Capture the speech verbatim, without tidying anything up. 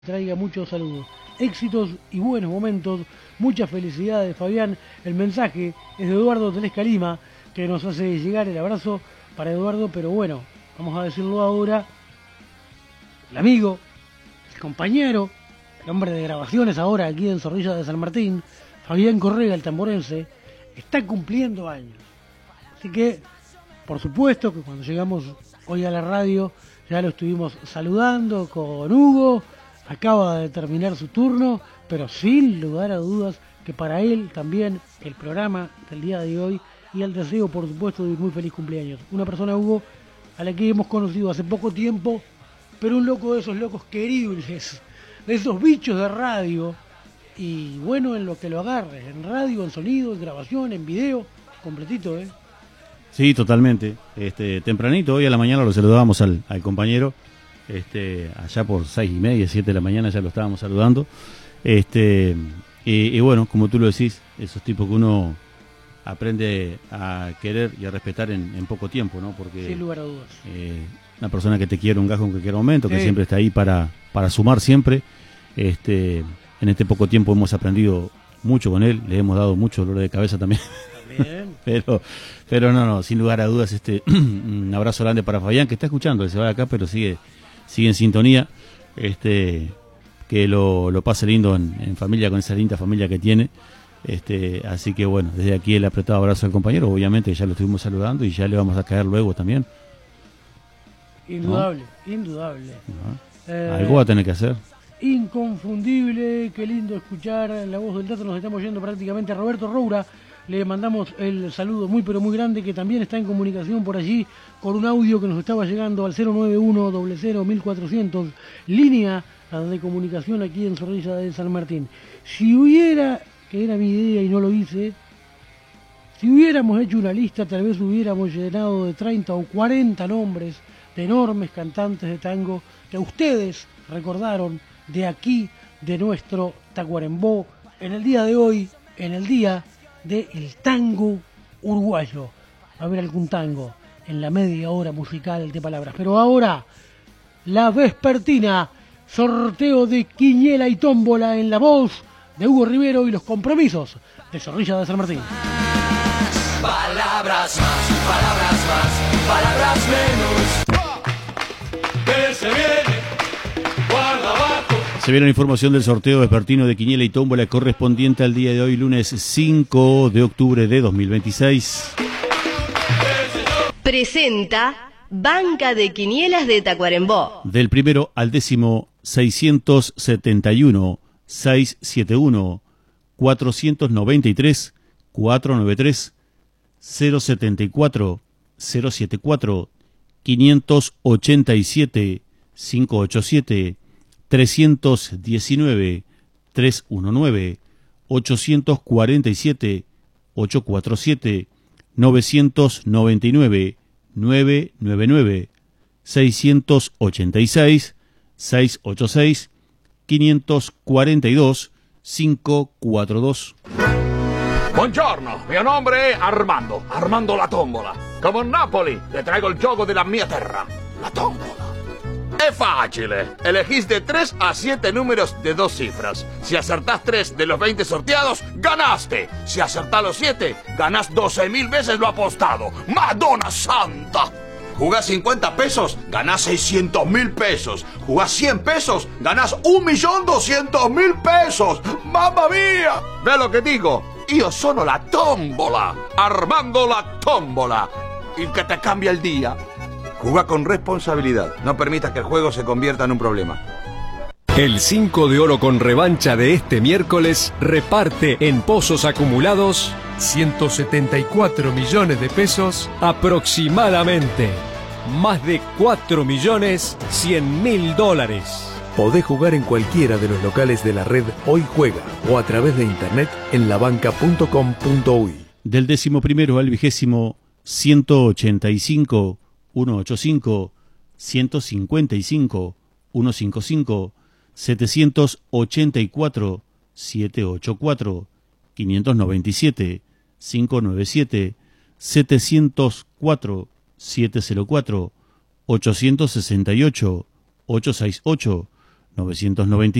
Traiga muchos saludos, éxitos y buenos momentos, muchas felicidades, Fabián. El mensaje es de Eduardo Telesca Lima, que nos hace llegar el abrazo para Eduardo, pero bueno, vamos a decirlo ahora, el amigo, el compañero, el hombre de grabaciones ahora aquí en Zorrilla de San Martín, Fabián Correa, el tamborense, está cumpliendo años. Así que, por supuesto que cuando llegamos hoy a la radio, ya lo estuvimos saludando con Hugo. Acaba de terminar su turno, pero sin lugar a dudas que para él también el programa del día de hoy y el deseo, por supuesto, de un muy feliz cumpleaños. Una persona, Hugo, a la que hemos conocido hace poco tiempo, pero un loco de esos locos queribles, de esos bichos de radio, y bueno en lo que lo agarre, en radio, en sonido, en grabación, en video, completito, ¿eh? Sí, totalmente. Este, tempranito, hoy a la mañana lo saludábamos al, al compañero. Este, allá por seis y media, siete de la mañana ya lo estábamos saludando. Este, y, y bueno, como tú lo decís, esos tipos que uno aprende a querer y a respetar en, en poco tiempo, ¿no? Porque sin lugar a dudas. Eh, una persona que te quiere un gajo en cualquier momento, sí. que siempre está ahí para, para sumar siempre. Este, en este poco tiempo hemos aprendido mucho con él, le hemos dado mucho dolor de cabeza también. También. pero, pero no, no, sin lugar a dudas, este, un abrazo grande para Fabián, que está escuchando, que se va de acá, pero sigue. sigue en sintonía, este, que lo, lo pase lindo en, en familia, con esa linda familia que tiene. Este, así que bueno, desde aquí el apretado abrazo al compañero, obviamente ya lo estuvimos saludando y ya le vamos a caer luego también. Indudable, ¿no? indudable. ¿No? Eh, Algo va a tener que hacer. Inconfundible, qué lindo escuchar la voz del teatro. Nos estamos yendo prácticamente a Roberto Roura. Le mandamos el saludo muy pero muy grande, que también está en comunicación por allí con un audio que nos estaba llegando al cero nueve uno cero cero mil cuatrocientos, línea de comunicación aquí en Zorrilla de San Martín. Si hubiera, que era mi idea y no lo hice, si hubiéramos hecho una lista, tal vez hubiéramos llenado de treinta o cuarenta nombres de enormes cantantes de tango que ustedes recordaron de aquí, de nuestro Tacuarembó, en el día de hoy, en el día del tango uruguayo. Va a haber algún tango en la media hora musical de palabras. Pero ahora, la vespertina, sorteo de quiniela y tómbola en la voz de Hugo Rivero y los compromisos de Zorrilla de San Martín. Palabras más, palabras más, palabras menos. Que se viene, guarda abajo. Se viene la información del sorteo vespertino de quiniela y tómbola correspondiente al día de hoy, lunes cinco de octubre de dos mil veintiséis. Presenta Banca de Quinielas de Tacuarembó. Del primero al décimo, seiscientos setenta y uno, seiscientos setenta y uno, cuatrocientos noventa y tres, cuatrocientos noventa y tres, cero setenta y cuatro, cero setenta y cuatro, quinientos ochenta y siete, quinientos ochenta y siete, trescientos diecinueve, trescientos diecinueve, ochocientos cuarenta y siete, ochocientos cuarenta y siete, novecientos noventa y nueve, novecientos noventa y nueve, seiscientos ochenta y seis, seiscientos ochenta y seis, quinientos cuarenta y dos, quinientos cuarenta y dos. Buongiorno, mio nome è Armando, Armando la tombola. Come Napoli, le traigo il gioco della mia terra, la tombola. Es fácil. Elegís de tres a siete números de dos cifras. Si acertás tres de los veinte sorteados, ganaste. Si acertás los siete, ganás doce mil veces lo apostado. ¡Madonna Santa! Jugás cincuenta pesos, ganás seiscientos mil pesos. Jugás cien pesos, ganás un millón doscientos mil pesos. ¡Mamma mía! ¿Ve lo que digo? Io sono la tombola. Armando la tombola. El que te cambia el día. Juega con responsabilidad. No permitas que el juego se convierta en un problema. El cinco de oro con revancha de este miércoles reparte en pozos acumulados ciento setenta y cuatro millones de pesos aproximadamente. Más de cuatro millones cien mil dólares. Podés jugar en cualquiera de los locales de la red Hoy Juega o a través de internet en labanca punto com punto uy. Del décimo primero al vigésimo, ciento ochenta y cinco, ciento ochenta y cinco, ciento cincuenta y cinco, ciento cincuenta y cinco, setecientos ochenta y cuatro, setecientos ochenta y cuatro, quinientos noventa y siete, quinientos noventa y siete, setecientos cuatro, setecientos cuatro, ochocientos sesenta y ocho, ochocientos sesenta y ocho, novecientos noventa